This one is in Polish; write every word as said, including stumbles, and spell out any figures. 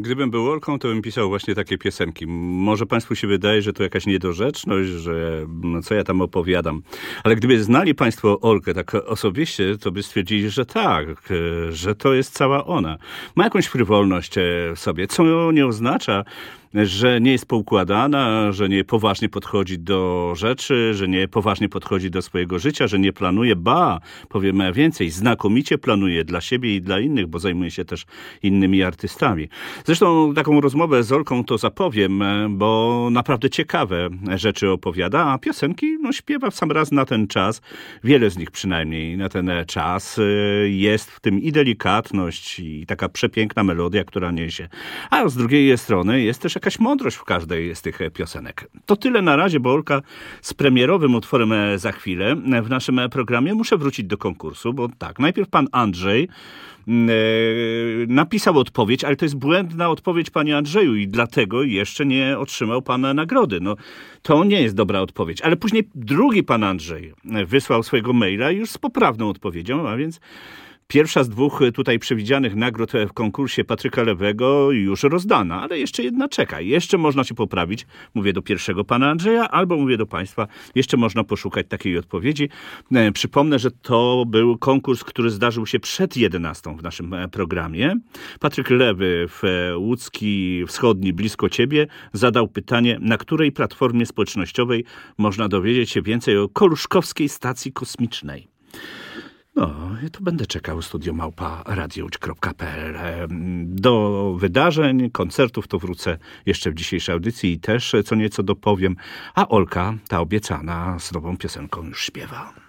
Gdybym był Olką, to bym pisał właśnie takie piosenki. Może państwu się wydaje, że to jakaś niedorzeczność, że no co ja tam opowiadam. Ale gdyby znali państwo Olkę tak osobiście, to by stwierdzili, że tak, że to jest cała ona. Ma jakąś frywolność w sobie, co nie oznacza, że nie jest poukładana, że nie poważnie podchodzi do rzeczy, że nie poważnie podchodzi do swojego życia, że nie planuje, ba, powiem więcej, znakomicie planuje dla siebie i dla innych, bo zajmuje się też innymi artystami. Zresztą taką rozmowę z Olką to zapowiem, bo naprawdę ciekawe rzeczy opowiada, a piosenki no, śpiewa w sam raz na ten czas, wiele z nich przynajmniej na ten czas. Jest w tym i delikatność, i taka przepiękna melodia, która niesie. A z drugiej strony jest też jakaś mądrość w każdej z tych piosenek. To tyle na razie, bo Olka z premierowym utworem za chwilę w naszym programie. Muszę wrócić do konkursu, bo tak, najpierw pan Andrzej napisał odpowiedź, ale to jest błędna odpowiedź, panie Andrzeju, i dlatego jeszcze nie otrzymał pan nagrody. No, to nie jest dobra odpowiedź. Ale później drugi pan Andrzej wysłał swojego maila już z poprawną odpowiedzią, a więc pierwsza z dwóch tutaj przewidzianych nagród w konkursie Patryka Lewego już rozdana, ale jeszcze jedna czeka. Jeszcze można się poprawić, mówię do pierwszego pana Andrzeja, albo mówię do państwa, jeszcze można poszukać takiej odpowiedzi. Przypomnę, że to był konkurs, który zdarzył się przed jedenastą w naszym programie. Patryk Lewy w Łódzki Wschodni, blisko ciebie, zadał pytanie, na której platformie społecznościowej można dowiedzieć się więcej o Koluszkowskiej Stacji Kosmicznej. No, to będę czekał. Studio małpa radiołódź kropka pe el. Do wydarzeń, koncertów to wrócę jeszcze w dzisiejszej audycji i też co nieco dopowiem. A Olka, ta obiecana, z nową piosenką już śpiewa.